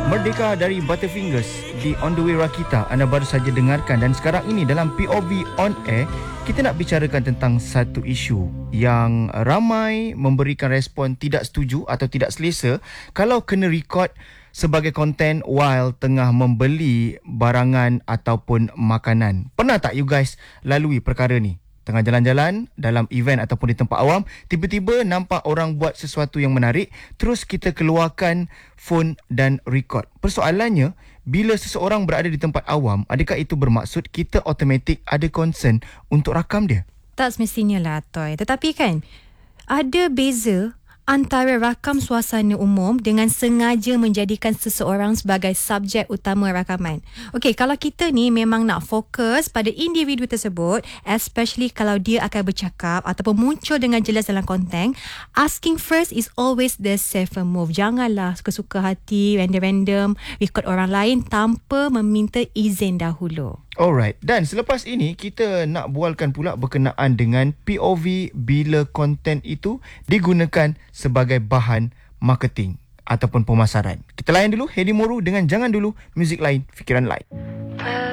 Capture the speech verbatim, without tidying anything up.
Merdeka dari Butterfingers di On The Way Rakita anda baru saja dengarkan, dan sekarang ini dalam P O V On Air kita nak bicarakan tentang satu isu yang ramai memberikan respon tidak setuju atau tidak selesa kalau kena record sebagai konten while tengah membeli barangan ataupun makanan. Pernah tak you guys lalui perkara ni? Tengah jalan-jalan dalam event ataupun di tempat awam, tiba-tiba nampak orang buat sesuatu yang menarik, terus kita keluarkan phone dan record. Persoalannya, bila seseorang berada di tempat awam, adakah itu bermaksud kita automatik ada concern untuk rakam dia? Tak semestinya lah, Toy. Tetapi kan, ada beza antara rakam suasana umum dengan sengaja menjadikan seseorang sebagai subjek utama rakaman. Okey, kalau kita ni memang nak fokus pada individu tersebut, especially kalau dia akan bercakap ataupun muncul dengan jelas dalam konten, asking first is always the safer move. Janganlah suka-suka hati random-random record orang lain tanpa meminta izin dahulu. Alright, dan selepas ini kita nak bualkan pula berkenaan dengan P O V bila konten itu digunakan sebagai bahan marketing ataupun pemasaran. Kita layan dulu Hedi Moru dengan Jangan Dulu, muzik lain, fikiran lain.